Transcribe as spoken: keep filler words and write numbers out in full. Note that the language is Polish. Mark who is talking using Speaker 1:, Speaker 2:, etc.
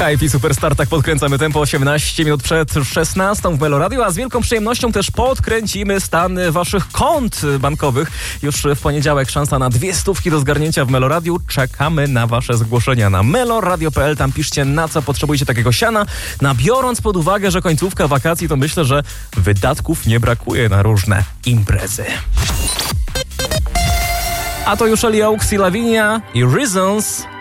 Speaker 1: Hype i Superstar, tak podkręcamy tempo osiemnaście minut przed szesnastą w Meloradio, a z wielką przyjemnością też podkręcimy stan waszych kont bankowych. Już w poniedziałek szansa na dwie stówki do zgarnięcia w Meloradiu. Czekamy na wasze zgłoszenia na meloradio kropka p l. Tam piszcie, na co potrzebujecie takiego siana. No, biorąc pod uwagę, że końcówka wakacji, to myślę, że wydatków nie brakuje na różne imprezy. A to już Eli Oaks i Lavinia i Reasons.